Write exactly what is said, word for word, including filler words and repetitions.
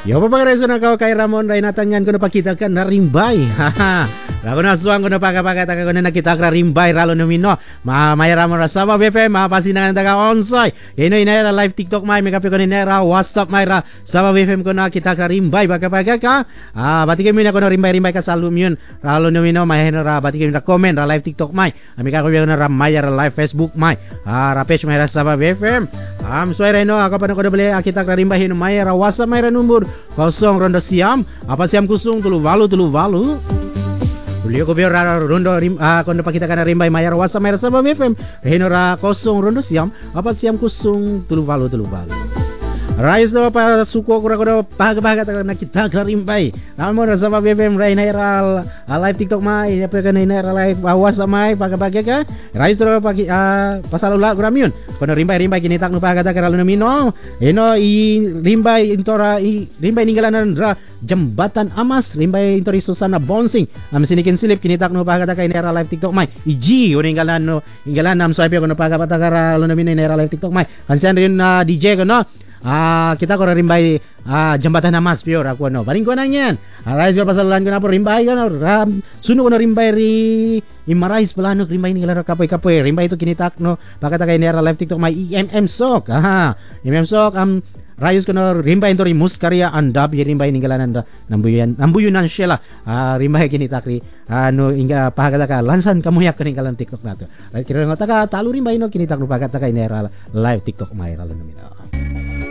Yo pa pagres ko na kau kay Ramon ray natangan ko na pakita ka na rimbay. Haha. Rako na suang ko na pagkapagata ko na nakita ka rimbay ralo nomino. Ma may Ramon rasama B F M mapasinangan taga onsay. Ino inera live TikTok may may kape ko ni nera WhatsApp may ra sama B F M ko na kita ka rimbay pagkapagata ka. Ah batikin mo na ko na rimbay rimbay ka salum yun. Ralo nomino may ra batikin na comment ra live TikTok may. Ami ka ko na ra may ra live Facebook may. Ah ra page may ra sama B F M. Am suay reno kapan ko na bali kita ka rimbay hino may ra WhatsApp may ra number kosong ronda siam apa siam kusung tulu walu tulu walu Ulio ko biar rondo rim ah kono pakita kana rimbay mayar wasa mayar sa B F M hinora kosong rondo siam apa siam kusung tulu walu tulu walu Rais do pa suko kura kura paga-paga ta nakita ka rimbay namo ra sa B F M ray nairal live TikTok mai apa kana nairal live wasa mai paga-paga ka Rais do pa pasalula gramyun kono rimbay-rimbay kinitak no paga ta karalo mino eno i rimbay intora i rimbay ninggalan ra jembatan amas rimbay intori Susana Bonsing am sinikin silip kinitak no paga ta kay nairal live TikTok mai iji kono inggalan no inggalan nam so ay kono paga ta karalo mino nairal live TikTok mai hansan rin na D J kono Ah, kita ko rimbay ah, jembatan Amas pior ako no. Paling ko na yan. Arais ko pasalan ko na po rimbay ko no. Ram, suno ko na rimbay ri imarais pelano rimbay ni galera kapoy-kapoy. Rimbay itu kinitak no. Baka ta kay nera live TikTok may I M M Sok. Aha. I M M Sok am um, rayos ko na rimbay ito ri muskarya andap yung rimbay ni galanan nambuyan nambuyunan siya la. Ah, rimbay kinitak ri ano inga pahagata ka lansan kamuyak ko ni galan TikTok nato. Right kira nga taka talo rimbay no kinitak no pagata kay nera live TikTok may ralo no.